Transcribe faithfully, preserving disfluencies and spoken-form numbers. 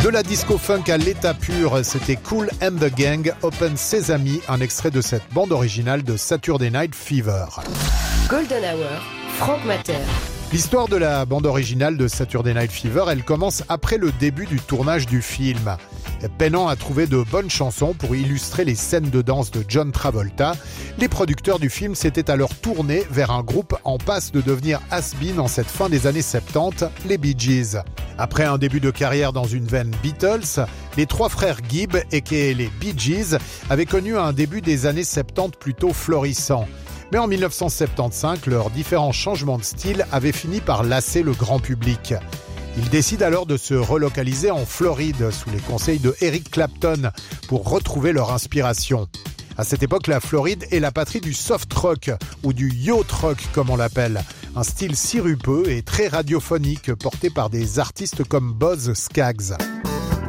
De la disco-funk à l'état pur, c'était Kool and the Gang, Open Sesame, un extrait de cette bande originale de Saturday Night Fever. Golden Hour, Franck Matter. L'histoire de la bande originale de Saturday Night Fever, elle commence après le début du tournage du film. Peinant à trouver de bonnes chansons pour illustrer les scènes de danse de John Travolta, les producteurs du film s'étaient alors tournés vers un groupe en passe de devenir has-been en cette fin des années soixante-dix, les Bee Gees. Après un début de carrière dans une veine Beatles, les trois frères Gibb, aka les Bee Gees, avaient connu un début des années soixante-dix plutôt florissant. Mais en dix-neuf cent soixante-quinze, leurs différents changements de style avaient fini par lasser le grand public. Ils décident alors de se relocaliser en Floride sous les conseils de Eric Clapton pour retrouver leur inspiration. À cette époque, la Floride est la patrie du soft rock ou du yacht rock comme on l'appelle, un style sirupeux et très radiophonique porté par des artistes comme Boz Scaggs.